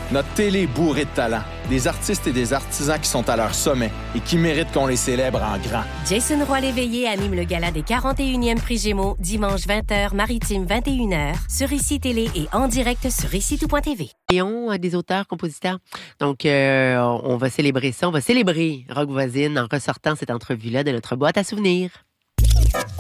Notre télé est bourrée de talent. Des artistes et des artisans qui sont à leur sommet et qui méritent qu'on les célèbre en grand. Jason Roy-Léveillé anime le gala des 41e Prix Gémeaux, dimanche 20h, maritime 21h, sur ICI Télé et en direct sur ICITout.tv. Léon, des auteurs, compositeurs. Donc, on va célébrer ça. On va célébrer Rock Voisine en ressortant cette entrevue-là de notre boîte à souvenirs.